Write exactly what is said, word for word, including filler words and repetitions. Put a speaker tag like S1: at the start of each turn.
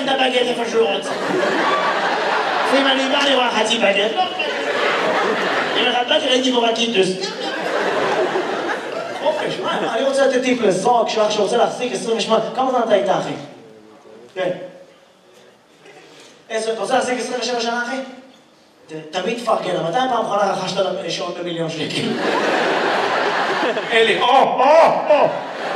S1: שם את הבגט איפה שהוא רוצה. לפעמים אני בא, אני רואה חצי בגט, לא בגט. אם אחד באתי, ראיתי בו רק קיטוס. חופש, מה? אני רוצה לתת טיפ לזוג, שאח שרוצה להחזיק עשרים ושמונה, כמה זמן אתה איתה, אחי? כן. אתה רוצה להחזיק עשרים ושבע שנה, אחי? תמיד תפרגן, מתי פעם אחרונה רכשת שעון במיליון שקל? אלי, או, או, או!